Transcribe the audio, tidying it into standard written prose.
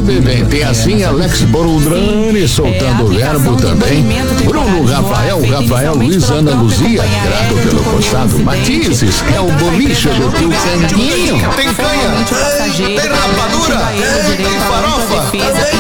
Sempre bem. Tem assim Alex Borudrani soltando o verbo também. Bruno Rafael Luiz, Ana Luzia, grato pelo postado. Matizes, é o boliche do tio Candinho. Tem canha, tem rapadura,